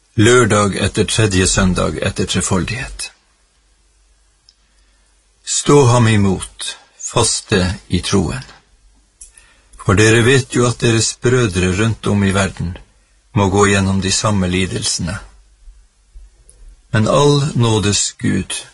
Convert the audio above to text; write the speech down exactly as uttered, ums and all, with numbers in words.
Lørdag etter tredje søndag etter trefoldighet. Stå ham imot, faste i troen. For dere vet jo at deres brødre rundt om i verden må gå gjennom de samme lidelsene. Men all nådes Gud,